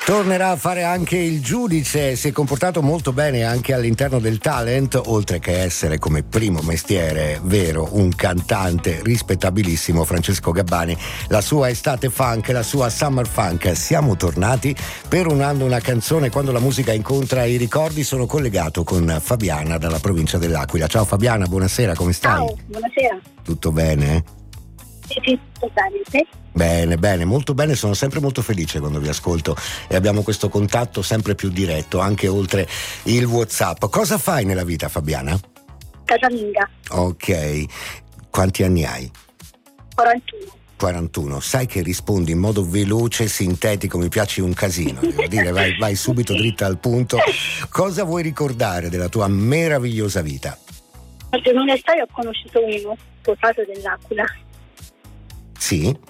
Tornerà a fare anche il giudice, si è comportato molto bene anche all'interno del talent, oltre che essere come primo mestiere vero un cantante rispettabilissimo. Francesco Gabbani, la sua estate funk, la sua summer funk. Siamo tornati per un anno, una canzone. Quando la musica incontra i ricordi. Sono collegato con Fabiana dalla provincia dell'Aquila. Ciao Fabiana, buonasera, come stai? Ciao, buonasera. Tutto bene? Sì, tutto bene, sì. Bene, molto bene, sono sempre molto felice quando vi ascolto e abbiamo questo contatto sempre più diretto, anche oltre il WhatsApp. Cosa fai nella vita, Fabiana? Casalinga. Ok, quanti anni hai? 41. Sai che rispondi in modo veloce e sintetico, mi piaci un casino, devo dire, vai subito dritta al punto. Cosa vuoi ricordare della tua meravigliosa vita? Nel 2006 ho conosciuto uno sposato dell'Aquila. Sì?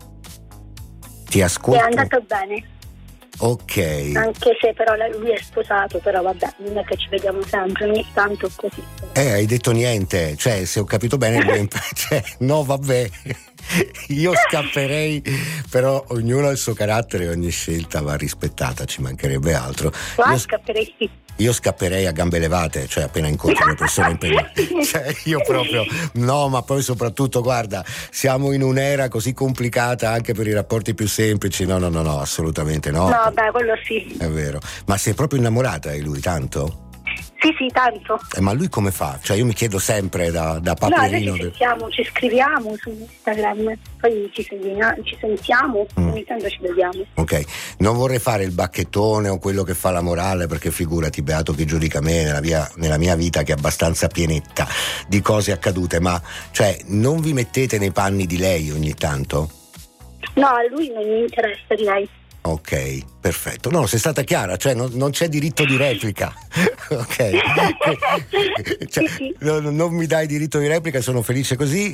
Ti ascolto. È andato bene. Ok. Anche se però lui è sposato, però vabbè, non è che ci vediamo sempre, ogni tanto così. Hai detto niente, cioè se ho capito bene, no vabbè, io scapperei, però ognuno ha il suo carattere e ogni scelta va rispettata, ci mancherebbe altro. Io scapperei a gambe levate, cioè appena incontro le persone impegnate. Cioè io proprio, no, ma poi soprattutto, guarda, siamo in un'era così complicata anche per i rapporti più semplici, no, assolutamente no. No, beh, quello sì. È vero, ma sei proprio innamorata di lui tanto? Sì, tanto. Ma lui come fa? Cioè io mi chiedo sempre da paperino. Noi ci scriviamo su Instagram, poi ci sentiamo, ogni tanto ci vediamo. Ok, non vorrei fare il bacchettone o quello che fa la morale, perché figurati, beato chi giudica me nella mia vita, che è abbastanza pienetta di cose accadute, ma cioè non vi mettete nei panni di lei ogni tanto? No, a lui non mi interessa di lei. Ok, perfetto. No, sei stata chiara, cioè non c'è diritto di replica. Ok. Cioè, sì. Non mi dai diritto di replica, sono felice così.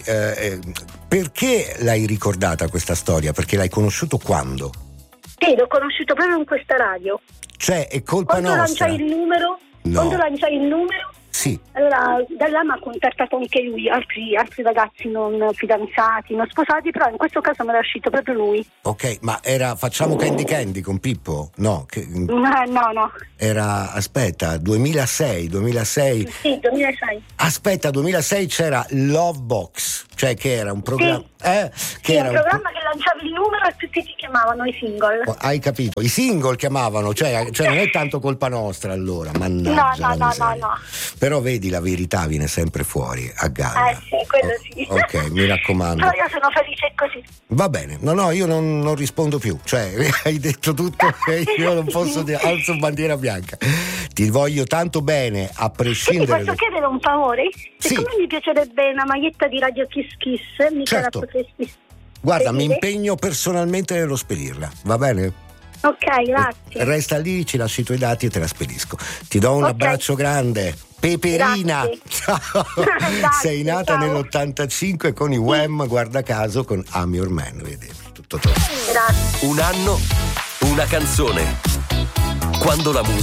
Perché l'hai ricordata questa storia? Perché l'hai conosciuto quando? Sì, l'ho conosciuto proprio in questa radio. Cioè, è colpa nostra. nostra. Quando lanciai il numero, sì. Allora da là mi ha contattato anche lui, altri ragazzi non fidanzati, non sposati, però in questo caso me l'ha uscito proprio lui. Ok, ma facciamo Candy con Pippo? No. No. Era, aspetta, 2006. Sì, 2006. Aspetta, 2006 c'era Love Box, cioè che era un programma. Sì. Che era un programma che lanciavi il numero e tutti ti chiamavano i single. Hai capito? I single chiamavano, cioè non è tanto colpa nostra allora, mannaggia. No. Però vedi, la verità viene sempre fuori a gara. Sì, quello sì. Ok, mi raccomando. Però io sono felice così. Va bene, no, io non rispondo più, cioè hai detto tutto e io non posso dire, alzo bandiera bianca. Ti voglio tanto bene, a prescindere. Ti posso chiedere un favore? Sì. Siccome mi piacerebbe una maglietta di Radio Kiss Kiss, certo. La potresti Guarda, spedire? mi impegno personalmente nello spedirla, va bene? Ok, grazie. Resta lì, ci lasci i tuoi dati e te la spedisco. Ti do un abbraccio grande. Peperina, grazie. Ciao. Grazie, Sei nata ciao. nell'85 con i Wham, guarda caso, con I'm Your Man, vedi, tutto. Grazie. Un anno, una canzone. Quando la musica